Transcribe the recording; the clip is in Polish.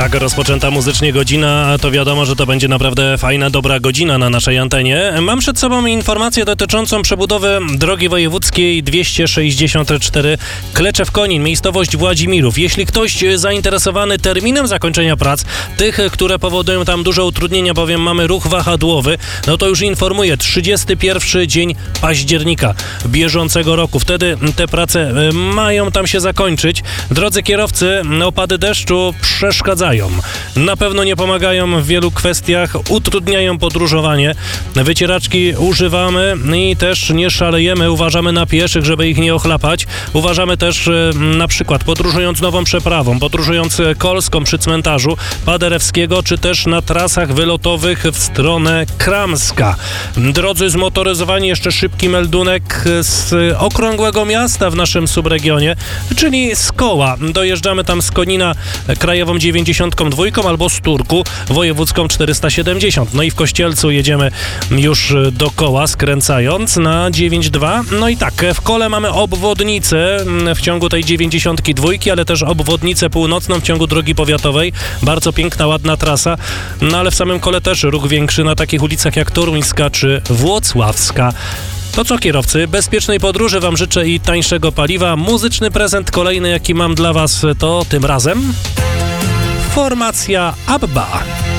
Tak, rozpoczęta muzycznie godzina, to wiadomo, że to będzie naprawdę fajna, dobra godzina na naszej antenie. Mam przed sobą informację dotyczącą przebudowy drogi wojewódzkiej 264 Kleczew-Konin, miejscowość Władzimirów. Jeśli ktoś zainteresowany terminem zakończenia prac, tych, które powodują tam duże utrudnienia, bowiem mamy ruch wahadłowy, no to już informuję, 31 dzień października bieżącego roku. Wtedy te prace mają tam się zakończyć. Drodzy kierowcy, opady deszczu przeszkadzają. Na pewno nie pomagają w wielu kwestiach, utrudniają podróżowanie. Wycieraczki używamy i też nie szalejemy, uważamy na pieszych, żeby ich nie ochlapać. Uważamy też na przykład podróżując nową przeprawą, podróżując Kolską przy cmentarzu Paderewskiego, czy też na trasach wylotowych w stronę Kramska. Drodzy zmotoryzowani, jeszcze szybki meldunek z okrągłego miasta w naszym subregionie, czyli z Koła. Dojeżdżamy tam z Konina krajową 92 albo z Turku wojewódzką 470. No i w Kościelcu jedziemy już do Koła, skręcając na 92. No i tak, w Kole mamy obwodnicę w ciągu tej 92, ale też obwodnicę północną w ciągu drogi powiatowej. Bardzo piękna, ładna trasa. No ale w samym Kole też ruch większy na takich ulicach jak Toruńska czy Włocławska. To co, kierowcy, bezpiecznej podróży wam życzę i tańszego paliwa. Muzyczny prezent kolejny, jaki mam dla was, to tym razem formacja ABBA.